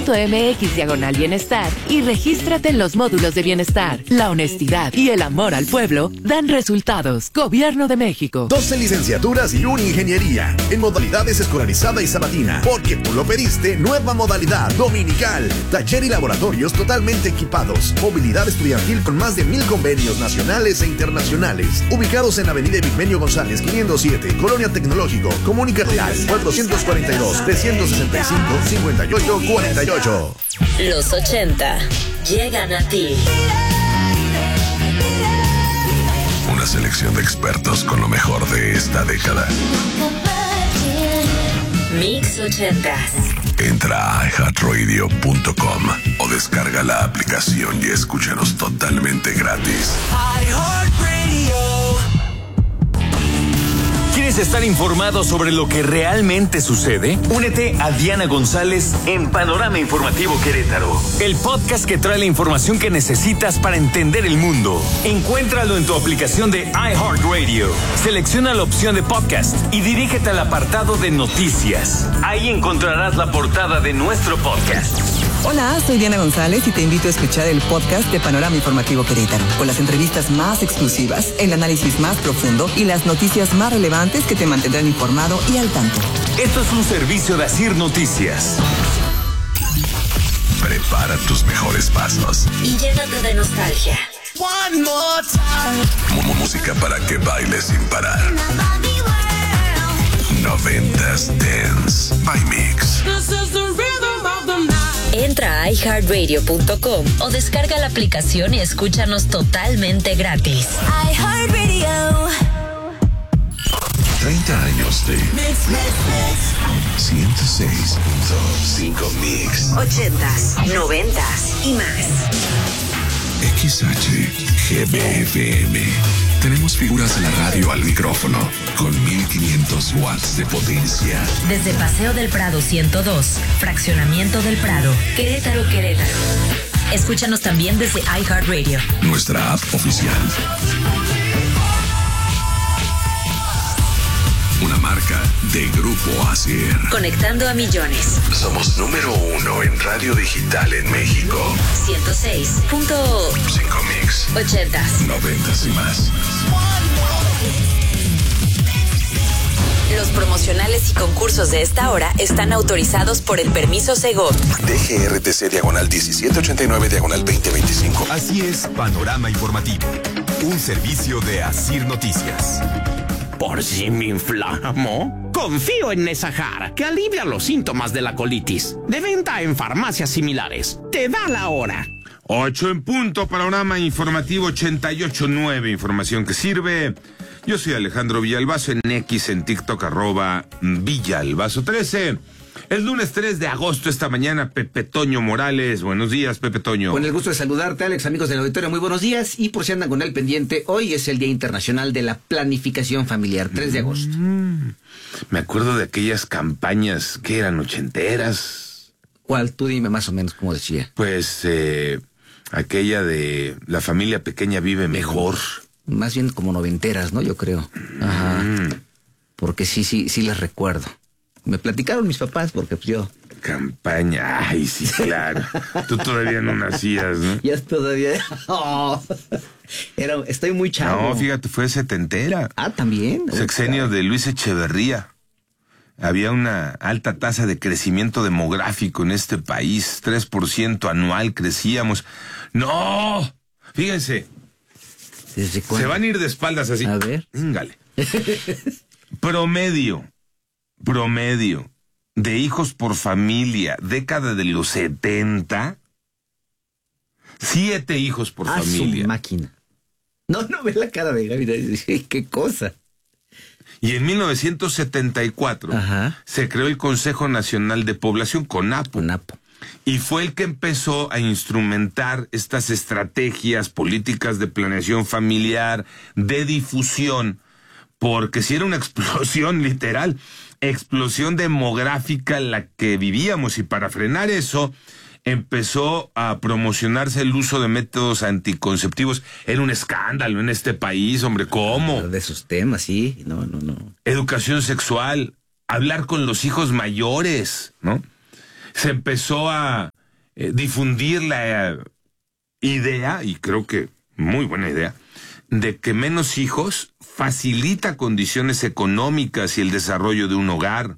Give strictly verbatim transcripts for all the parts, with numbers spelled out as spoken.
punto m x diagonal bienestar y regístrate en los módulos de bienestar. La honestidad y el amor al pueblo dan resultados. Gobierno de México. doce licenciaturas y una ingeniería en modalidades escolarizada y sabatina. Porque tú lo pediste, nueva modalidad dominical. Taller y laboratorios totalmente equipados. Movilidad estudiantil con más de mil convenios nacionales e internacionales. Ubicados en Avenida Epigmenio González, quinientos siete, Colonia Tecnológico. Comunícate al cuatrocientos cuarenta y dos, trescientos sesenta y cinco, cincuenta y ocho cuarenta y ocho. Los ochenta llegan a ti. Una selección de expertos con lo mejor de esta década. Mix ochentas. Entra a i heart radio punto com o descarga la aplicación y escúchanos totalmente gratis. ¿Quieres estar informado sobre lo que realmente sucede? Únete a Diana González en Panorama Informativo Querétaro, el podcast que trae la información que necesitas para entender el mundo. Encuéntralo en tu aplicación de iHeartRadio. Selecciona la opción de podcast y dirígete al apartado de noticias. Ahí encontrarás la portada de nuestro podcast. Hola, soy Diana González y te invito a escuchar el podcast de Panorama Informativo Querétaro, con las entrevistas más exclusivas, el análisis más profundo y las noticias más relevantes que te mantendrán informado y al tanto. Esto es un servicio de Asir Noticias. Prepara tus mejores pasos. Y llénate de nostalgia. One more time. M- música para que bailes sin parar. Noventas Dance by Mix. Entra a i heart radio punto com o descarga la aplicación y escúchanos totalmente gratis. iHeartRadio. treinta años de Mix, mix, mix. ciento seis punto cinco Mix. Ochentas, noventas y más. X H G B F M. Tenemos figuras de la radio al micrófono con mil quinientos watts de potencia. Desde Paseo del Prado ciento dos, Fraccionamiento del Prado, Querétaro, Querétaro. Escúchanos también desde iHeartRadio. Nuestra app oficial. Una marca de Grupo Asir. Conectando a millones. Somos número uno en radio digital en México. ciento seis punto cinco Mix. Ochentas. Noventas y más. Los promocionales y concursos de esta hora están autorizados por el permiso Segov. D G R T C diagonal diecisiete ochenta y nueve diagonal veinte veinticinco. Así es, Panorama Informativo. Un servicio de Asir Noticias. Por si me inflamo, confío en Nesahar, que alivia los síntomas de la colitis. De venta en farmacias similares. Te da la hora. Ocho en punto, Panorama Informativo ochenta y ocho punto nueve, información que sirve. Yo soy Alejandro Villalbazo, en X, en TikTok, arroba Villalbazo trece. El lunes tres de agosto, esta mañana, Pepe Toño Morales. Buenos días, Pepe Toño. Con el gusto de saludarte, Alex, amigos del auditorio, muy buenos días. Y por si andan con el pendiente, hoy es el Día Internacional de la Planificación Familiar, tres de agosto. Mm, me acuerdo de aquellas campañas que eran ochenteras. ¿Cuál? Tú dime más o menos cómo decía. Pues, eh, aquella de la familia pequeña vive mejor. Más bien como noventeras, ¿no? Yo creo. Ajá. Mm. Porque sí, sí, sí les recuerdo. Me platicaron mis papás porque pues yo... Campaña, ay, sí, claro. Tú todavía no nacías, ¿no? Ya todavía... Oh. Era, estoy muy chavo. No, fíjate, fue setentera. Ah, ¿también? Sexenio de Luis Echeverría. Había una alta tasa de crecimiento demográfico en este país. tres por ciento anual crecíamos. ¡No! Fíjense. ¿Desde cuándo? Se van a ir de espaldas así. A ver. Íngale. Promedio. Promedio de hijos por familia, década de los setenta, siete hijos por ah, familia. Su máquina. No, no ve la cara de Gaby, qué cosa. Y en mil novecientos setenta y cuatro Ajá. se creó el Consejo Nacional de Población, CONAPO. CONAPO. Y fue el que empezó a instrumentar estas estrategias políticas de planeación familiar, de difusión, porque si era una explosión literal, explosión demográfica en la que vivíamos, y para frenar eso empezó a promocionarse el uso de métodos anticonceptivos. Era un escándalo en este país, hombre, ¿cómo? De esos temas, sí, no, no, no. Educación sexual, hablar con los hijos mayores, ¿no? Se empezó a eh, difundir la eh, idea, y creo que muy buena idea, de que menos hijos facilita condiciones económicas y el desarrollo de un hogar.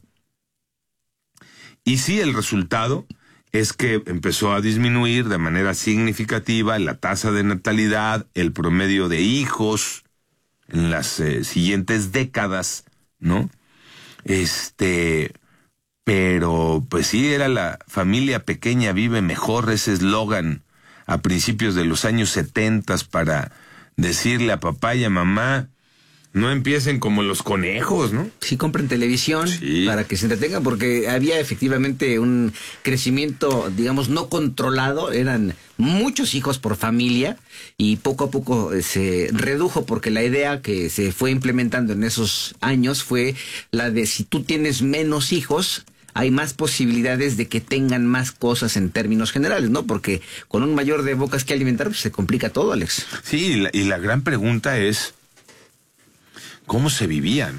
Y sí, el resultado es que empezó a disminuir de manera significativa la tasa de natalidad, el promedio de hijos en las eh, siguientes décadas, ¿no? Este, pero pues sí, era la familia pequeña vive mejor, ese eslogan a principios de los años setentas para decirle a papá y a mamá, no empiecen como los conejos, ¿no? Sí, compren televisión sí. para que se entretengan, porque había efectivamente un crecimiento, digamos, no controlado, eran muchos hijos por familia y poco a poco se redujo, porque la idea que se fue implementando en esos años fue la de si tú tienes menos hijos, hay más posibilidades de que tengan más cosas en términos generales, ¿no? Porque con un mayor de bocas que alimentar, pues se complica todo, Alex. Sí, y la, y la gran pregunta es, ¿cómo se vivían?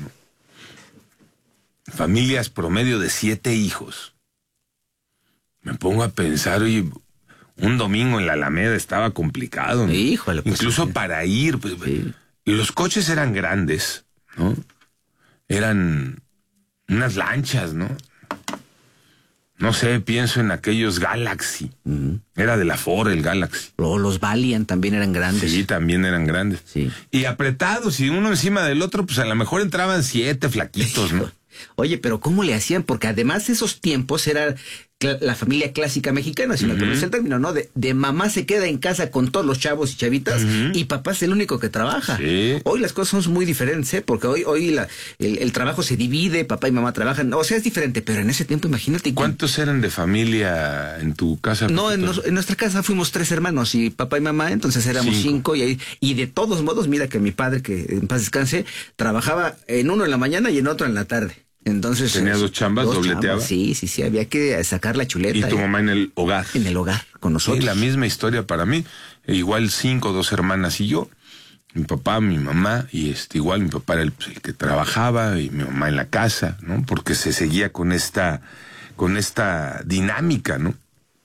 Familias promedio de siete hijos. Me pongo a pensar, oye, un domingo en la Alameda estaba complicado, ¿no? Híjole, pues, incluso sí. para ir, pues, sí. Los coches eran grandes, ¿no? Eran unas lanchas, ¿no? No sé, pienso en aquellos Galaxy. Uh-huh. Era de la Ford el Galaxy. O los Valiant también eran grandes. Sí, también eran grandes. Sí. Y apretados, y uno encima del otro, pues a lo mejor entraban siete flaquitos, ¿no? Oye, pero ¿cómo le hacían? Porque además esos tiempos era la familia clásica mexicana, si uh-huh. no conoces el término, ¿no? De, de mamá se queda en casa con todos los chavos y chavitas uh-huh. y papá es el único que trabaja. Sí. Hoy las cosas son muy diferentes, ¿eh? Porque hoy hoy la, el, el trabajo se divide, papá y mamá trabajan, o sea, es diferente, pero en ese tiempo imagínate. ¿Cuántos eran de familia en tu casa? No, en, nos, en nuestra casa fuimos tres hermanos y papá y mamá, entonces éramos cinco, cinco y, ahí, y de todos modos, mira que mi padre, que en paz descanse, trabajaba en uno en la mañana y en otro en la tarde. Entonces tenía dos chambas, dos dobleteaba. Chambas, sí, sí, sí, había que sacar la chuleta. Y tu eh. mamá en el hogar. En el hogar, con nosotros. Sí, la misma historia para mí. Igual cinco, dos hermanas y yo. Mi papá, mi mamá, y este igual mi papá era el, el que trabajaba y mi mamá en la casa, ¿no? Porque se seguía con esta, con esta dinámica, ¿no?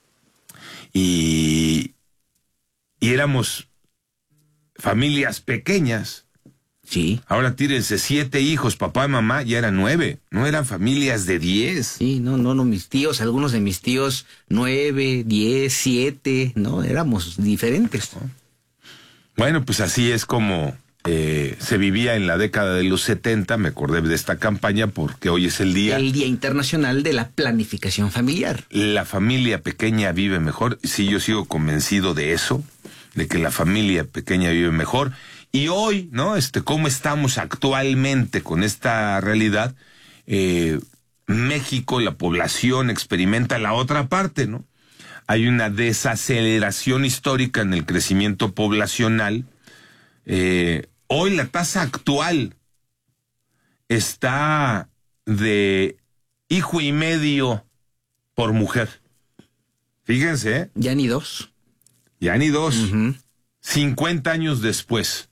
Y, y éramos familias pequeñas. Sí. Ahora tírense siete hijos, papá y mamá, ya eran nueve, no eran familias de diez. Sí, no, no, no, mis tíos, algunos de mis tíos, nueve, diez, siete, no, éramos diferentes. Bueno, pues así es como eh, se vivía en la década de los setenta, me acordé de esta campaña porque hoy es el día... El Día Internacional de la Planificación Familiar. La familia pequeña vive mejor, sí, yo sigo convencido de eso, de que la familia pequeña vive mejor. Y hoy, ¿no? Este, ¿cómo estamos actualmente con esta realidad? Eh, México, la población experimenta la otra parte, ¿no? Hay una desaceleración histórica en el crecimiento poblacional. Eh, hoy la tasa actual está de hijo y medio por mujer. Fíjense, ¿eh? Ya ni dos. Ya ni dos. Uh-huh. cincuenta años después.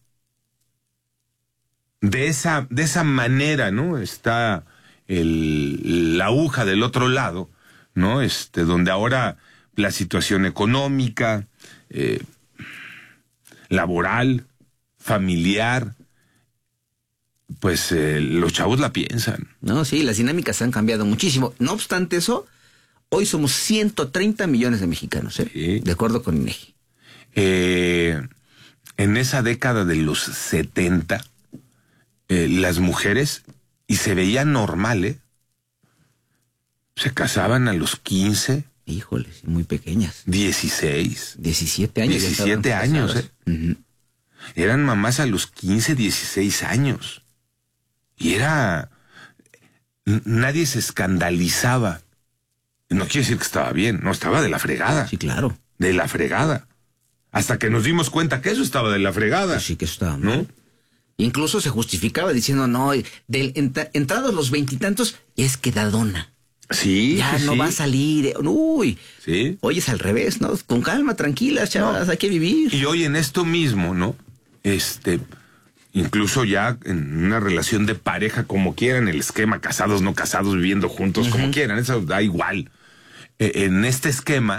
De esa, de esa manera, ¿no? Está el, la aguja del otro lado, ¿no? Este, donde ahora la situación económica, eh, laboral, familiar, pues eh, los chavos la piensan. No, sí, las dinámicas han cambiado muchísimo. No obstante eso, hoy somos ciento treinta millones de mexicanos, ¿eh? Sí. De acuerdo con INEGI. Eh, en esa década de los setenta, Eh, las mujeres, y se veía normal, ¿eh? Se casaban a los quince. Híjoles, muy pequeñas. dieciséis. diecisiete años. diecisiete años, ¿eh? Uh-huh. Eran mamás a los quince, dieciséis años. Y era... Nadie se escandalizaba. No quiere decir que estaba bien, no, estaba de la fregada. Sí, claro. De la fregada. Hasta que nos dimos cuenta que eso estaba de la fregada. Pues sí, que eso estaba, ¿no? ¿no? Incluso se justificaba diciendo, no, del, entra, entrados los veintitantos, es quedadona. Sí. Ya sí, no sí. va a salir. Uy. Sí. Hoy es al revés, ¿no? Con calma, tranquilas, chavas, no. Hay que vivir. Y hoy en esto mismo, ¿no? Este, incluso ya en una relación de pareja, como quieran, el esquema casados, no casados, viviendo juntos, uh-huh. como quieran, eso da igual. Eh, en este esquema,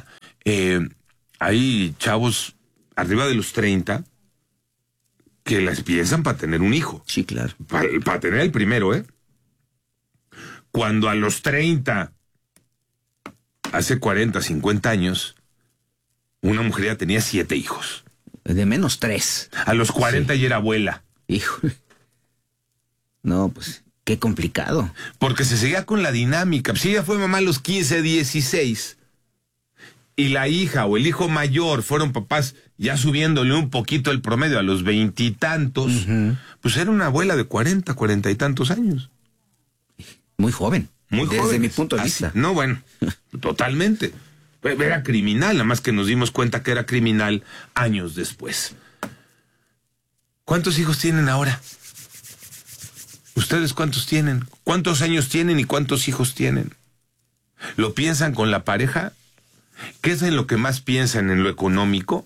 Eh, hay chavos arriba de los treinta que las piensan para tener un hijo. Sí, claro. Para, para tener el primero, ¿eh? Cuando a los treinta, hace cuarenta, cincuenta años, una mujer ya tenía siete hijos. De menos tres. A los cuarenta sí. Ya era abuela. Hijo. No, pues, qué complicado. Porque se seguía con la dinámica. Si ella fue mamá a los quince, dieciséis, y la hija o el hijo mayor fueron papás ya subiéndole un poquito el promedio a los veintitantos, uh-huh. pues era una abuela de cuarenta, cuarenta y tantos años. Muy joven. Muy desde joven. mi punto de vista. No, bueno, totalmente. Era criminal, nada más que nos dimos cuenta que era criminal años después. ¿Cuántos hijos tienen ahora? ¿Ustedes cuántos tienen? ¿Cuántos años tienen y cuántos hijos tienen? ¿Lo piensan con la pareja? ¿Qué es en lo que más piensan? ¿En lo económico?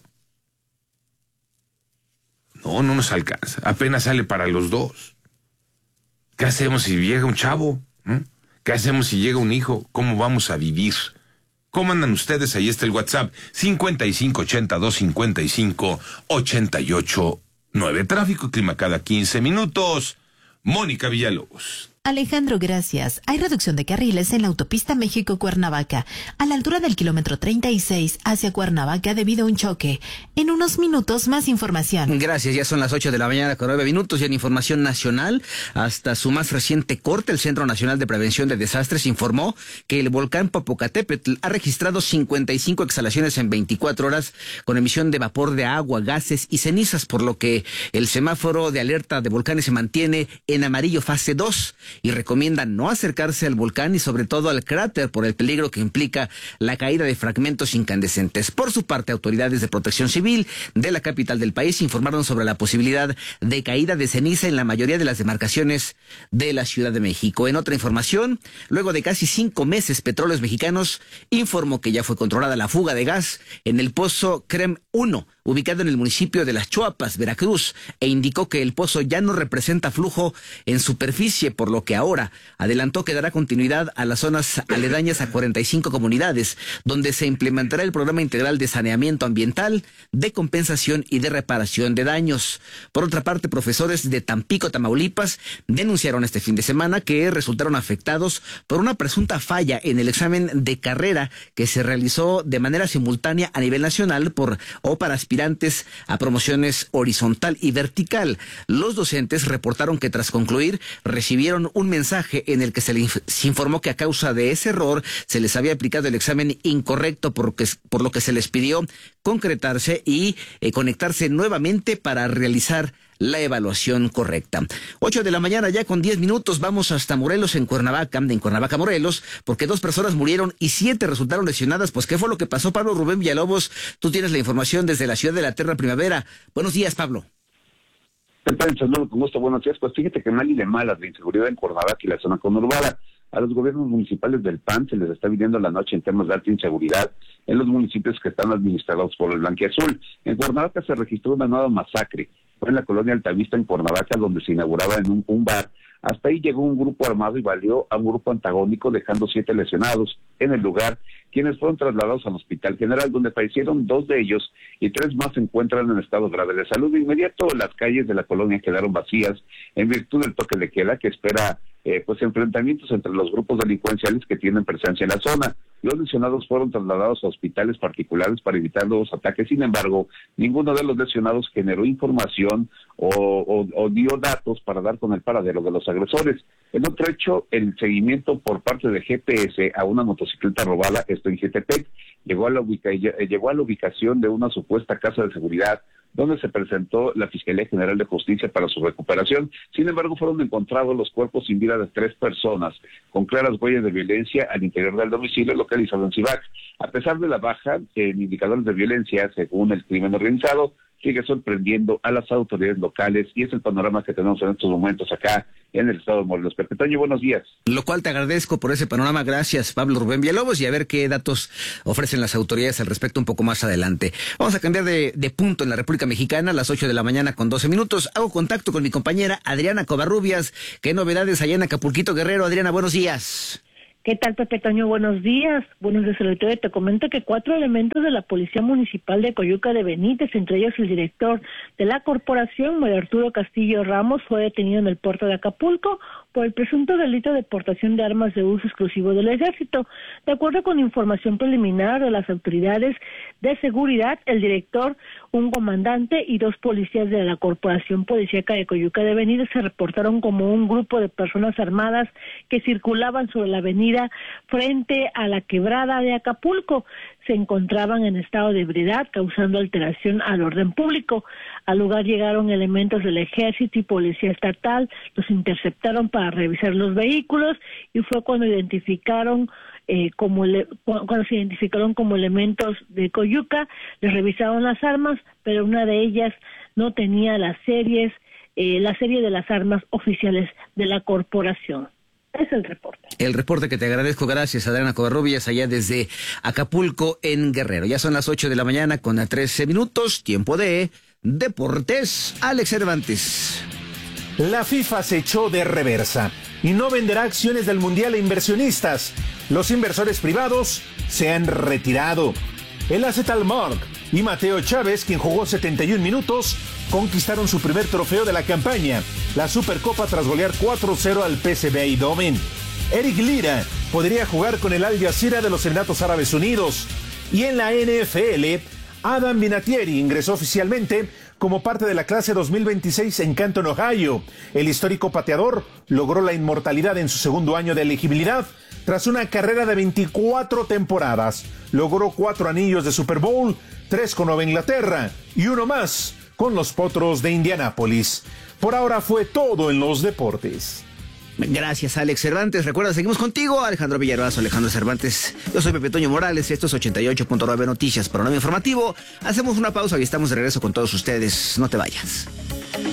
No, no nos alcanza. Apenas sale para los dos. ¿Qué hacemos si llega un chavo? ¿Mm? ¿Qué hacemos si llega un hijo? ¿Cómo vamos a vivir? ¿Cómo andan ustedes? Ahí está el WhatsApp. cincuenta y cinco ochenta y dos cincuenta y cinco ochenta y ocho nueve. Tráfico y clima cada quince minutos. Mónica Villalobos. Alejandro, gracias. Hay reducción de carriles en la autopista México-Cuernavaca, a la altura del kilómetro treinta y seis hacia Cuernavaca debido a un choque. En unos minutos, más información. Gracias, ya son las ocho de la mañana con nueve minutos y en información nacional, hasta su más reciente corte, el Centro Nacional de Prevención de Desastres informó que el volcán Popocatépetl ha registrado cincuenta y cinco exhalaciones en veinticuatro horas con emisión de vapor de agua, gases y cenizas, por lo que el semáforo de alerta de volcanes se mantiene en amarillo fase dos. Y recomienda no acercarse al volcán y sobre todo al cráter por el peligro que implica la caída de fragmentos incandescentes. Por su parte, autoridades de protección civil de la capital del país informaron sobre la posibilidad de caída de ceniza en la mayoría de las demarcaciones de la Ciudad de México. En otra información, luego de casi cinco meses, Petróleos Mexicanos informó que ya fue controlada la fuga de gas en el pozo Crem uno, ubicado en el municipio de Las Chuapas, Veracruz, e indicó que el pozo ya no representa flujo en superficie, por lo que ahora adelantó que dará continuidad a las zonas aledañas a cuarenta y cinco comunidades, donde se implementará el programa integral de saneamiento ambiental, de compensación y de reparación de daños. Por otra parte, profesores de Tampico, Tamaulipas, denunciaron este fin de semana que resultaron afectados por una presunta falla en el examen de carrera que se realizó de manera simultánea a nivel nacional por o para aspirantes a promociones horizontal y vertical. Los docentes reportaron que tras concluir recibieron un mensaje en el que se les informó que a causa de ese error se les había aplicado el examen incorrecto, por, que, por lo que se les pidió concretarse y eh, conectarse nuevamente para realizar la evaluación correcta. Ocho de la mañana ya con diez minutos, vamos hasta Morelos, en Cuernavaca, en Cuernavaca, Morelos, porque dos personas murieron y siete resultaron lesionadas. Pues, ¿qué fue lo que pasó, Pablo Rubén Villalobos? Tú tienes la información desde la ciudad de la Eterna Primavera. Buenos días, Pablo. ¿Qué tal, saludo con gusto? Buenos días. Pues fíjate que mal y de malas de inseguridad en Cuernavaca y la zona conurbada. A los gobiernos municipales del P A N se les está viviendo la noche en temas de alta inseguridad en los municipios que están administrados por el Blanquiazul. En Cuernavaca se registró una nueva masacre. Fue en la colonia Altavista, en Cuernavaca, donde se inauguraba en un, un bar. Hasta ahí llegó un grupo armado y valió a un grupo antagónico, dejando siete lesionados en el lugar, quienes fueron trasladados al Hospital General, donde fallecieron dos de ellos y tres más se encuentran en estado grave de salud. De inmediato, las calles de la colonia quedaron vacías en virtud del toque de queda que espera eh, pues enfrentamientos entre los grupos delincuenciales que tienen presencia en la zona. Los lesionados fueron trasladados a hospitales particulares para evitar los ataques. Sin embargo, ninguno de los lesionados generó información o, o, o dio datos para dar con el paradero de los agresores. En otro hecho, el seguimiento por parte de G P S a una motocicleta robada, esto en Jetepec, llegó a la ubica, llegó a la ubicación de una supuesta casa de seguridad, donde se presentó la Fiscalía General de Justicia para su recuperación. Sin embargo, fueron encontrados los cuerpos sin vida de tres personas, con claras huellas de violencia al interior del domicilio localizado en Cibac. A pesar de la baja en indicadores de violencia, según el crimen organizado, sigue sorprendiendo a las autoridades locales y es el panorama que tenemos en estos momentos acá en el estado de Morelos. Pepe Toño, buenos días. Lo cual te agradezco por ese panorama. Gracias, Pablo Rubén Villalobos, y a ver qué datos ofrecen las autoridades al respecto un poco más adelante. Vamos a cambiar de, de punto en la República Mexicana a las ocho de la mañana con doce minutos. Hago contacto con mi compañera Adriana Covarrubias. ¿Qué novedades allá en Acapulquito, Guerrero? Adriana, buenos días. ¿Qué tal, Pepe Toño? Buenos días. Buenos días, auditorio. Te comento que cuatro elementos de la Policía Municipal de Coyuca de Benítez, entre ellos el director de la corporación, Mario Arturo Castillo Ramos, fue detenido en el puerto de Acapulco por el presunto delito de portación de armas de uso exclusivo del Ejército. De acuerdo con información preliminar de las autoridades de seguridad, el director, un comandante y dos policías de la Corporación Policíaca de Coyuca de Benítez se reportaron como un grupo de personas armadas que circulaban sobre la avenida frente a la quebrada de Acapulco. Se encontraban en estado de ebriedad, causando alteración al orden público. Al lugar llegaron elementos del Ejército y Policía Estatal, los interceptaron para revisar los vehículos y fue cuando identificaron eh, como le, cuando se identificaron como elementos de Coyuca, les revisaron las armas, pero una de ellas no tenía las series, eh, la serie de las armas oficiales de la corporación. Es el reporte. El reporte que te agradezco. Gracias, Adriana Covarrubias, allá desde Acapulco, en Guerrero. Ya son las ocho de la mañana con trece minutos. Tiempo de Deportes. Alex Cervantes. La FIFA se echó de reversa y no venderá acciones del Mundial a inversionistas. Los inversores privados se han retirado. El A Z Alkmaar y Mateo Chávez, quien jugó setenta y un minutos, conquistaron su primer trofeo de la campaña, la Supercopa, tras golear cuatro cero al P S V Eindhoven. Eric Lira podría jugar con el Al Jazeera de los Emiratos Árabes Unidos. Y en la N F L, Adam Vinatieri ingresó oficialmente como parte de la clase dos mil veintiséis en Canton, Ohio. El histórico pateador logró la inmortalidad en su segundo año de elegibilidad tras una carrera de veinticuatro temporadas. Logró cuatro anillos de Super Bowl, tres con Nueva Inglaterra y uno más con los Potros de Indianápolis. Por ahora fue todo en los deportes. Gracias, Alex Cervantes. Recuerda, seguimos contigo, Alejandro Villarroazo, Alejandro Cervantes. Yo soy Pepe Toño Morales, esto es ochenta y ocho punto nueve Noticias, Panorama Informativo. Hacemos una pausa y estamos de regreso con todos ustedes. No te vayas.